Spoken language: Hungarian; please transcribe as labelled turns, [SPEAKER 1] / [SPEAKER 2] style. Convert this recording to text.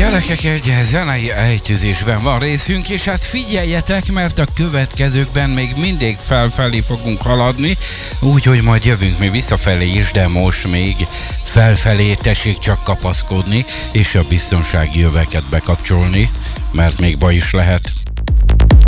[SPEAKER 1] Gyerekek, egy zenei ejtőzésben van részünk, és hát figyeljetek, mert a következőkben még mindig felfelé fogunk haladni, úgyhogy majd jövünk még visszafelé is, de most még felfelé tessék csak kapaszkodni, és a biztonsági jöveket bekapcsolni, mert még baj is lehet.